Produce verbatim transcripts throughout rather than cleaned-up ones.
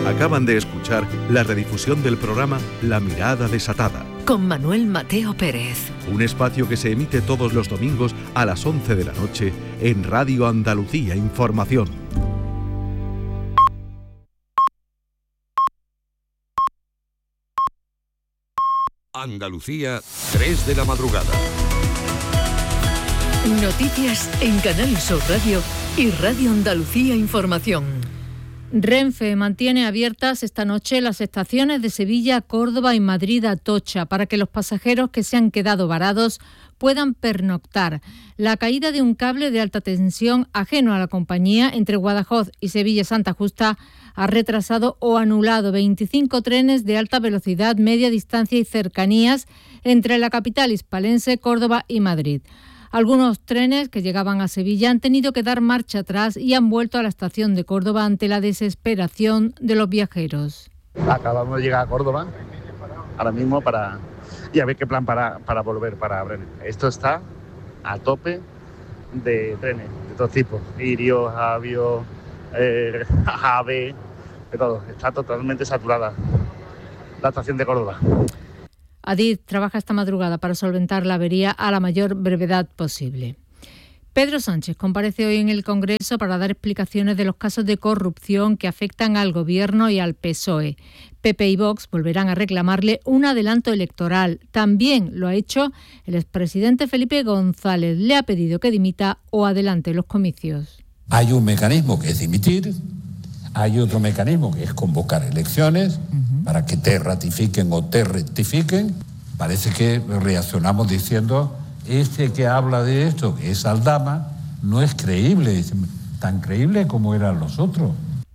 Acaban de escuchar la redifusión del programa La Mirada Desatada, con Manuel Mateo Pérez. Un espacio que se emite todos los domingos a las once de la noche en Radio Andalucía Información. Andalucía, tres de la madrugada. Noticias en Canal Sur Radio y Radio Andalucía Información. Renfe mantiene abiertas esta noche las estaciones de Sevilla, Córdoba y Madrid-Atocha para que los pasajeros que se han quedado varados puedan pernoctar. La caída de un cable de alta tensión ajeno a la compañía entre Guadajoz y Sevilla-Santa Justa ha retrasado o anulado veinticinco trenes de alta velocidad, media distancia y cercanías entre la capital hispalense, Córdoba y Madrid. Algunos trenes que llegaban a Sevilla han tenido que dar marcha atrás y han vuelto a la estación de Córdoba ante la desesperación de los viajeros. Acabamos de llegar a Córdoba ahora mismo para y a ver qué plan para, para volver para Brenes. Esto está a tope de trenes de todo tipo, Irio, Avio, eh, Ave, de todo. Está totalmente saturada la estación de Córdoba. Adif trabaja esta madrugada para solventar la avería a la mayor brevedad posible. Pedro Sánchez comparece hoy en el Congreso para dar explicaciones de los casos de corrupción que afectan al Gobierno y al P S O E. P P y Vox volverán a reclamarle un adelanto electoral. También lo ha hecho el expresidente Felipe González. Le ha pedido que dimita o adelante los comicios. Hay un mecanismo que es dimitir, hay otro mecanismo que es convocar elecciones uh-huh. para que te ratifiquen o te rectifiquen. Parece que reaccionamos diciendo, este que habla de esto, que es Aldama, no es creíble, tan creíble como eran los otros.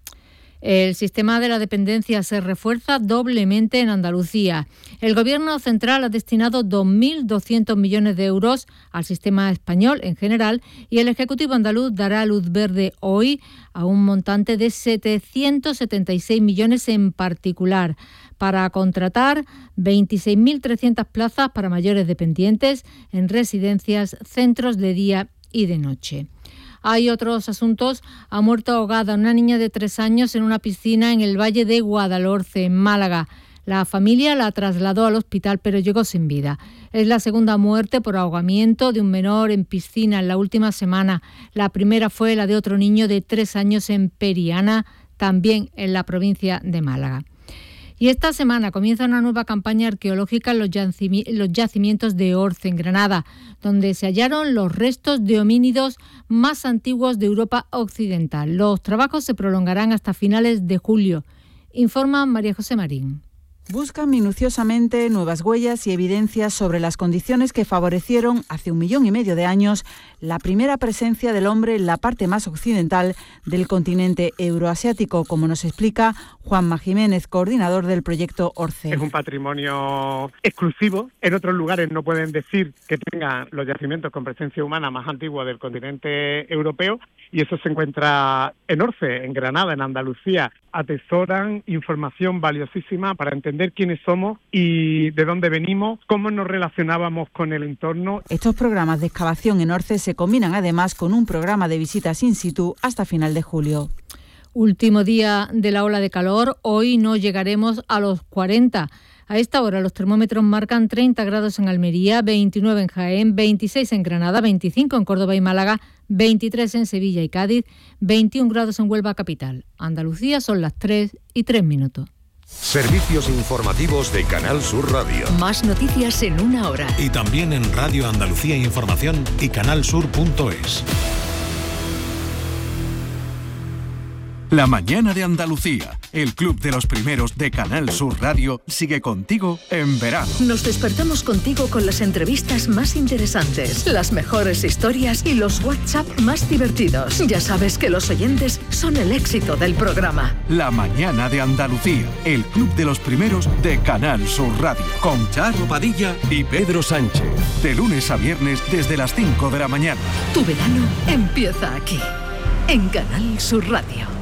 El sistema de la dependencia se refuerza doblemente en Andalucía. El Gobierno central ha destinado dos mil doscientos millones de euros al sistema español en general y el Ejecutivo andaluz dará luz verde hoy a un montante de setecientos setenta y seis millones en particular para contratar veintiséis mil trescientas plazas para mayores dependientes en residencias, centros de día y de noche. Hay otros asuntos. Ha muerto ahogada una niña de tres años en una piscina en el Valle de Guadalhorce, en Málaga. La familia la trasladó al hospital, pero llegó sin vida. Es la segunda muerte por ahogamiento de un menor en piscina en la última semana. La primera fue la de otro niño de tres años en Periana, también en la provincia de Málaga. Y esta semana comienza una nueva campaña arqueológica en los, yacimi- los yacimientos de Orce, en Granada, donde se hallaron los restos de homínidos más antiguos de Europa Occidental. Los trabajos se prolongarán hasta finales de julio, informa María José Marín. Buscan minuciosamente nuevas huellas y evidencias sobre las condiciones que favorecieron hace un millón y medio de años la primera presencia del hombre en la parte más occidental del continente euroasiático, como nos explica Juanma Jiménez, coordinador del proyecto Orce. Es un patrimonio exclusivo. En otros lugares no pueden decir que tengan los yacimientos con presencia humana más antiguos del continente europeo, y eso se encuentra en Orce, en Granada, en Andalucía. Atesoran información valiosísima para entender quiénes somos y de dónde venimos, cómo nos relacionábamos con el entorno. Estos programas de excavación en Orce se combinan además con un programa de visitas in situ hasta final de julio. Último día de la ola de calor, hoy no llegaremos a los cuarenta. A esta hora los termómetros marcan treinta grados en Almería, veintinueve en Jaén, veintiséis en Granada, veinticinco en Córdoba y Málaga, veintitrés en Sevilla y Cádiz, veintiún grados en Huelva capital. Andalucía son las tres y tres minutos. Servicios informativos de Canal Sur Radio. Más noticias en una hora. Y también en Radio Andalucía Información y canal sur punto es. La mañana de Andalucía, el club de los primeros de Canal Sur Radio, sigue contigo en verano. Nos despertamos contigo con las entrevistas más interesantes, las mejores historias y los WhatsApp más divertidos. Ya sabes que los oyentes son el éxito del programa. La mañana de Andalucía, el club de los primeros de Canal Sur Radio, con Charo Padilla y Pedro Sánchez. De lunes a viernes desde las cinco de la mañana. Tu verano empieza aquí, en Canal Sur Radio.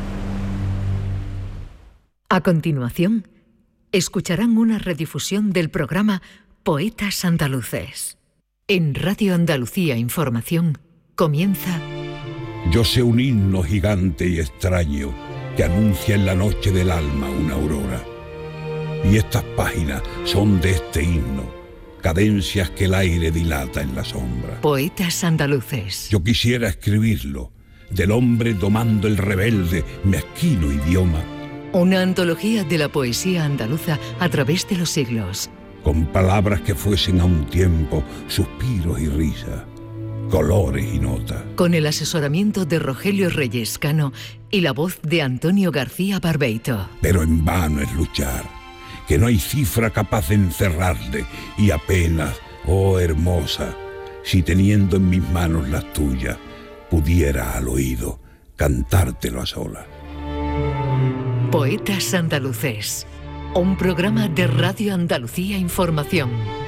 A continuación, escucharán una redifusión del programa Poetas Andaluces. En Radio Andalucía Información comienza... Yo sé un himno gigante y extraño que anuncia en la noche del alma una aurora. Y estas páginas son de este himno, cadencias que el aire dilata en la sombra. Poetas andaluces. Yo quisiera escribirlo, del hombre domando el rebelde, mezquino idioma. Una antología de la poesía andaluza a través de los siglos. Con palabras que fuesen a un tiempo suspiros y risas, colores y notas. Con el asesoramiento de Rogelio Reyes Cano y la voz de Antonio García Barbeito. Pero en vano es luchar, que no hay cifra capaz de encerrarle, y apenas, oh hermosa, si teniendo en mis manos las tuyas, pudiera al oído cantártelo a solas. Poetas andaluces, un programa de Radio Andalucía Información.